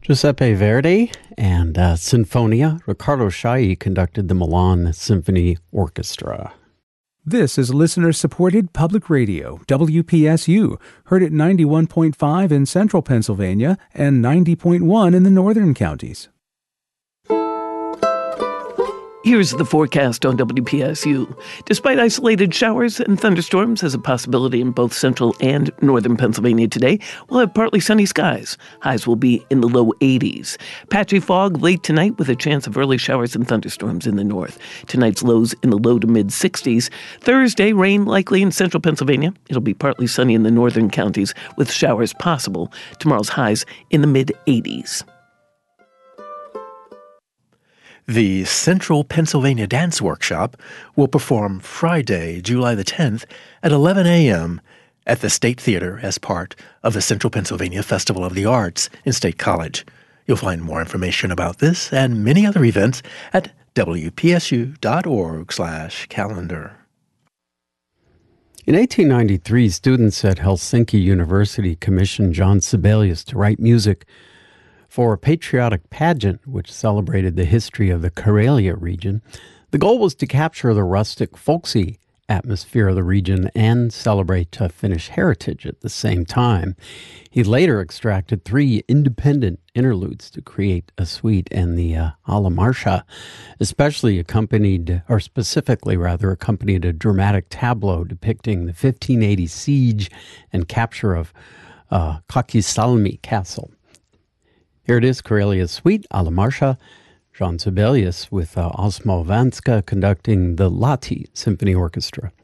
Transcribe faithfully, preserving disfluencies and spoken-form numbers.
Giuseppe Verdi and uh, Sinfonia. Riccardo Chailly conducted the Milan Symphony Orchestra. This is listener-supported public radio, W P S U, heard at ninety-one point five in central Pennsylvania and ninety point one in the northern counties. Here's the forecast on W P S U. Despite isolated showers and thunderstorms as a possibility in both central and northern Pennsylvania today, we'll have partly sunny skies. Highs will be in the low eighties. Patchy fog late tonight with a chance of early showers and thunderstorms in the north. Tonight's lows in the low to mid sixties. Thursday, rain likely in central Pennsylvania. It'll be partly sunny in the northern counties with showers possible. Tomorrow's highs in the mid eighties. The Central Pennsylvania Dance Workshop will perform Friday, July the tenth at eleven a.m. at the State Theater as part of the Central Pennsylvania Festival of the Arts in State College. You'll find more information about this and many other events at w p s u dot org slash calendar. In eighteen ninety-three, students at Helsinki University commissioned John Sibelius to write music for a patriotic pageant which celebrated the history of the Karelia region. The goal was to capture the rustic, folksy atmosphere of the region and celebrate uh, Finnish heritage at the same time. He later extracted three independent interludes to create a suite, and the uh, Alla Marscia especially accompanied, or specifically rather, accompanied a dramatic tableau depicting the fifteen eighty siege and capture of uh, Kakisalmi Castle. Here it is, Karelia's Suite, Alla Marscia, John Sibelius with uh, Osmo Vanska conducting the Lahti Symphony Orchestra.